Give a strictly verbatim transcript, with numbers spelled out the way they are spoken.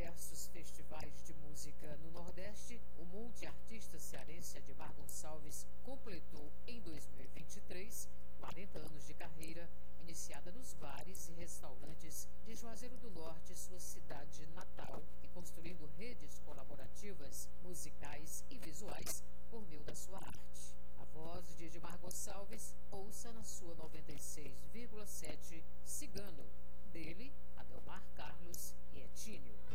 diversos festivais de música no Nordeste, o multiartista cearense Edmar Gonçalves completou em dois mil e vinte e três quarenta anos de carreira, iniciada nos bares e restaurantes de Juazeiro do Norte, sua cidade natal, e construindo redes colaborativas, musicais e visuais por meio da sua arte. A voz de Edmar Gonçalves, ouça na sua noventa e seis vírgula sete Cigano, dele, Adelmar Carlos e Etinho.